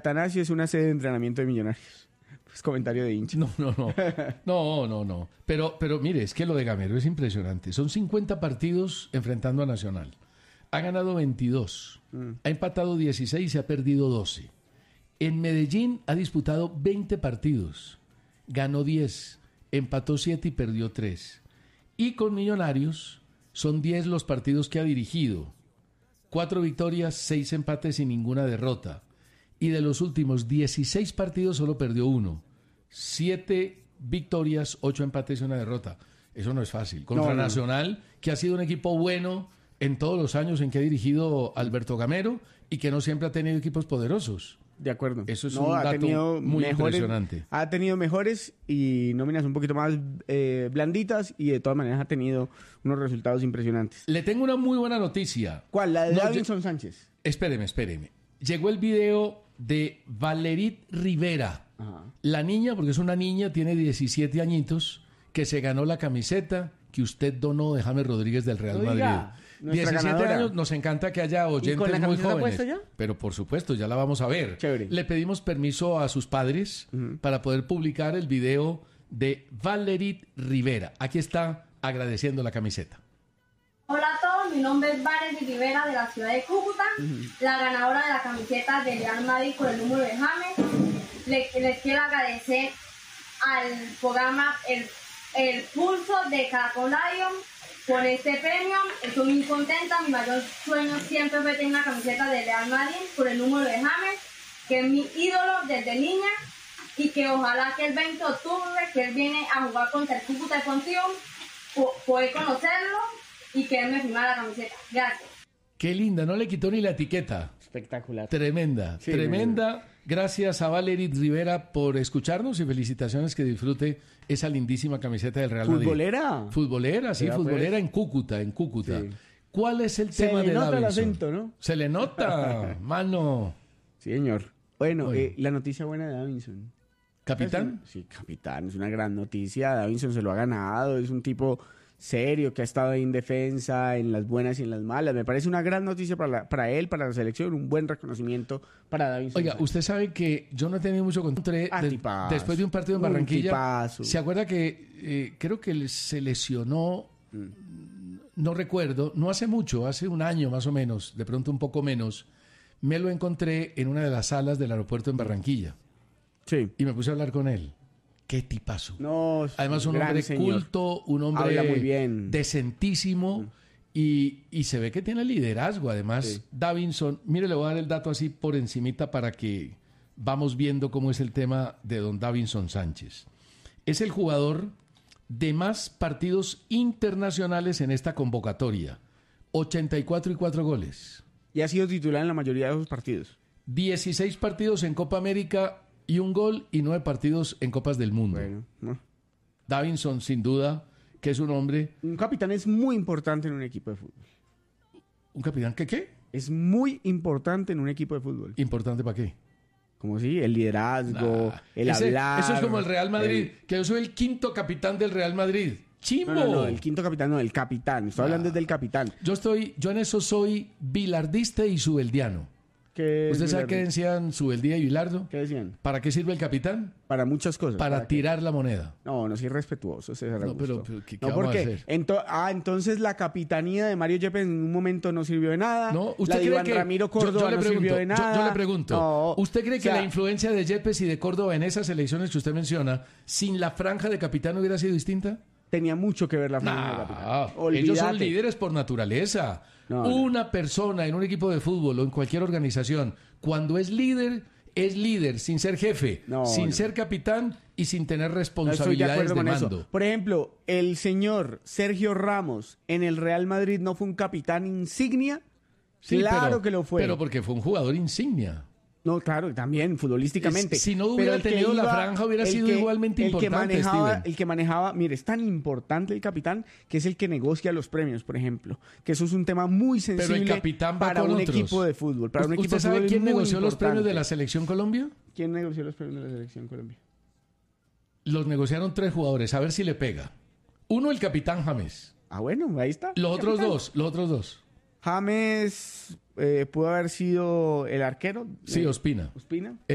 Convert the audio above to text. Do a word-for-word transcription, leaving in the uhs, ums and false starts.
Atanasio es una sede de entrenamiento de Millonarios. Pues comentario de hincha. No, no, no. No, no, no. Pero, pero mire, es que lo de Gamero es impresionante. Son cincuenta partidos enfrentando a Nacional. Ha ganado veintidós. Mm. Ha empatado dieciséis y ha perdido doce. En Medellín ha disputado veinte partidos. Ganó diez. Empató siete y perdió tres. Y con Millonarios son diez los partidos que ha dirigido. cuatro victorias, seis empates y ninguna derrota. Y de los últimos dieciséis partidos solo perdió uno. siete victorias, ocho empates y una derrota. Eso no es fácil. Contra no, no. Nacional, que ha sido un equipo bueno en todos los años en que ha dirigido Alberto Gamero y que no siempre ha tenido equipos poderosos. De acuerdo. Eso es no, un ha dato tenido muy mejores, impresionante. Ha tenido mejores y nóminas un poquito más eh, blanditas y de todas maneras ha tenido unos resultados impresionantes. Le tengo una muy buena noticia. ¿Cuál? La de no, Davinson Sánchez. Espéreme, espéreme. Llegó el video de Valerit Rivera. Ajá. La niña, porque es una niña, tiene diecisiete añitos, que se ganó la camiseta que usted donó de James Rodríguez del Real Oiga, Madrid. diecisiete ganadora. Años, nos encanta que haya oyentes muy jóvenes. Ya? Pero por supuesto, ya la vamos a ver. Chévere. Le pedimos permiso a sus padres uh-huh. para poder publicar el video de Valerit Rivera. Aquí está agradeciendo la camiseta. Hola a todos, mi nombre es Valerit Rivera de la ciudad de Cúcuta, uh-huh. la ganadora de la camiseta del Real Madrid por el número de James. Le, les quiero agradecer al programa El, el Pulso de Caracol Radio por este premio. Estoy muy contenta. Mi mayor sueño siempre fue tener una camiseta del Real Madrid por el número de James, que es mi ídolo desde niña, y que ojalá que el veinte de octubre, que él viene a jugar contra el Cúcuta Deportivo, po- poder conocerlo y que él me firmara la camiseta. Gracias. Qué linda, no le quitó ni la etiqueta. Espectacular. Tremenda, sí, tremenda. Gracias a Valerit Rivera por escucharnos y felicitaciones, que disfrute esa lindísima camiseta del Real Madrid. ¿Futbolera? Futbolera, sí, futbolera pues. en Cúcuta, en Cúcuta. Sí. ¿Cuál es el Se tema le de nota Davinson? El acento, ¿no? Se le nota, mano. Sí, señor. Bueno, eh, la noticia buena de Davinson. ¿Capitán? Sí, capitán, es una gran noticia. Davinson se lo ha ganado, es un tipo serio, que ha estado ahí en defensa, en las buenas y en las malas. Me parece una gran noticia para, la, para él, para la selección, un buen reconocimiento para Davinson. Oiga, usted sabe que yo no he tenido mucho contacto ah, de, después de un partido en Barranquilla. ¿Se acuerda que eh, creo que se lesionó, mm. no recuerdo, no hace mucho, hace un año más o menos, de pronto un poco menos, me lo encontré en una de las salas del aeropuerto en Barranquilla. Sí. Y me puse a hablar con él. Qué tipazo. No, además un hombre señor. culto, un hombre habla muy bien, decentísimo mm. y, y se ve que tiene liderazgo. Además, sí. Davinson, mire, le voy a dar el dato así por encimita para que vamos viendo cómo es el tema de don Davinson Sánchez. Es el jugador de más partidos internacionales en esta convocatoria. ochenta y cuatro y cuatro goles. Y ha sido titular en la mayoría de esos partidos. dieciséis partidos en Copa América y un gol y nueve partidos en Copas del Mundo. Bueno, no. Davinson, sin duda, que es un hombre... Un capitán es muy importante en un equipo de fútbol. ¿Un capitán qué qué? Es muy importante en un equipo de fútbol. ¿Importante para qué? Como si, el liderazgo, nah, el ese, hablar... Eso es como el Real Madrid, el... que yo soy el quinto capitán del Real Madrid. ¡Chimbo! No, no, no, el quinto capitán, no, el capitán. Estoy nah. hablando del capitán. Yo estoy, yo en eso soy bilardista y subeldiano. ¿Usted sabe qué decían Subeldía y Bilardo? ¿Qué decían? ¿Para qué sirve el capitán? Para muchas cosas. Para, ¿Para tirar la moneda. No, no soy respetuoso. César no, pero, pero ¿qué, qué no, vamos porque a hacer? Ento- ah, entonces la capitanía de Mario Yepes en un momento no sirvió de nada. No, ¿usted la de cree Iván que Ramiro Córdoba yo, yo le no pregunto, sirvió de nada? Yo, yo le pregunto, no, ¿usted cree que o sea, la influencia de Yepes y de Córdoba en esas elecciones que usted menciona, sin la franja de capitán hubiera sido distinta? Tenía mucho que ver la franja nah, de capitán. Ellos son líderes por naturaleza. No, Una no. persona en un equipo de fútbol o en cualquier organización, cuando es líder, es líder sin ser jefe, no, sin no. ser capitán y sin tener responsabilidades no de, de mando. Eso. Por ejemplo, el señor Sergio Ramos en el Real Madrid no fue un capitán insignia. Sí, claro pero, que lo fue. Pero porque fue un jugador insignia. No, claro, también futbolísticamente. Es, si no hubiera tenido iba, la franja, hubiera sido que, igualmente el importante, que manejaba, Steven. El que manejaba, mire, es tan importante el capitán que es el que negocia los premios, por ejemplo. Que eso es un tema muy sensible Pero el capitán va para con un otros. equipo de fútbol. Para un equipo ¿Usted sabe de quién negoció importante. los premios de la Selección Colombia? ¿Quién negoció los premios de la Selección Colombia? Los negociaron tres jugadores, a ver si le pega. Uno, el capitán James. Ah, bueno, ahí está. Los otros capitán. dos, los otros dos. James eh, pudo haber sido el arquero. Sí, Ospina. Ospina.